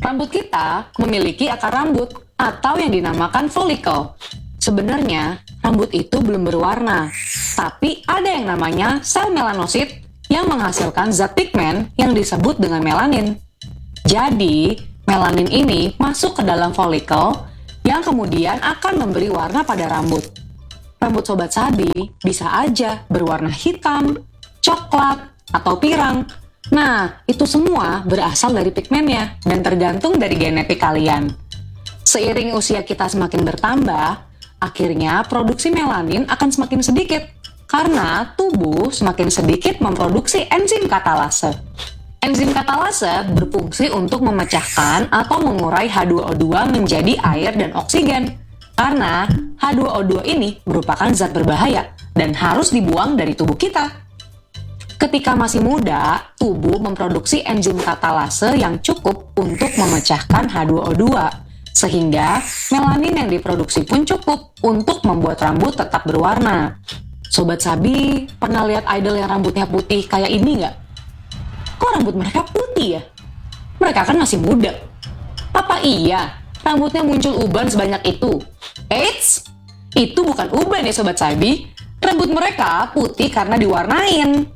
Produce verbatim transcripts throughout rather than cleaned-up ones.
Rambut kita memiliki akar rambut atau yang dinamakan follicle. Sebenarnya, rambut itu belum berwarna, tapi ada yang namanya sel melanosit yang menghasilkan zat pigmen yang disebut dengan melanin. Jadi, melanin ini masuk ke dalam follicle yang kemudian akan memberi warna pada rambut. Rambut Sobat Sabi bisa aja berwarna hitam, coklat, atau pirang. Nah, itu semua berasal dari pigmennya dan tergantung dari genetik kalian. Seiring usia kita semakin bertambah, akhirnya produksi melanin akan semakin sedikit karena tubuh semakin sedikit memproduksi enzim katalase. Enzim katalase berfungsi untuk memecahkan atau mengurai H dua O dua menjadi air dan oksigen. Karena H dua O dua ini merupakan zat berbahaya dan harus dibuang dari tubuh kita. Ketika masih muda, tubuh memproduksi enzim katalase yang cukup untuk memecahkan H dua O dua. Sehingga melanin yang diproduksi pun cukup untuk membuat rambut tetap berwarna. Sobat Sabi, pernah lihat idol yang rambutnya putih kayak ini nggak? Kok rambut mereka putih ya? Mereka kan masih muda. Apa iya rambutnya muncul uban sebanyak itu? Eits, itu bukan uban ya Sobat Sabi. Rambut mereka putih karena diwarnain.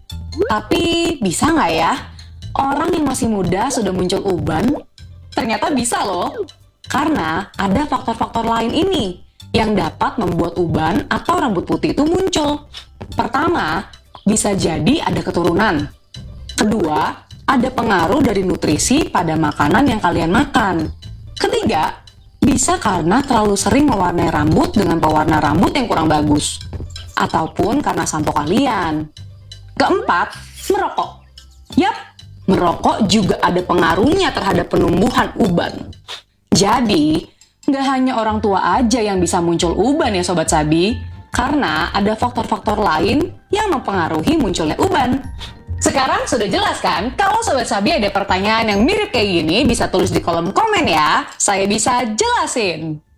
Tapi bisa nggak ya? Orang yang masih muda sudah muncul uban? Ternyata bisa loh. Karena ada faktor-faktor lain ini yang dapat membuat uban atau rambut putih itu muncul. Pertama, bisa jadi ada keturunan. Kedua, ada pengaruh dari nutrisi pada makanan yang kalian makan. Ketiga, bisa karena terlalu sering mewarnai rambut dengan pewarna rambut yang kurang bagus. Ataupun karena sampo kalian. Keempat, merokok. Yap, merokok juga ada pengaruhnya terhadap penumbuhan uban. Jadi, nggak hanya orang tua aja yang bisa muncul uban ya Sobat Sabi, karena ada faktor-faktor lain yang mempengaruhi munculnya uban. Sekarang sudah jelas kan? Kalau Sobat Sabi ada pertanyaan yang mirip kayak gini, bisa tulis di kolom komen ya. Saya bisa jelasin.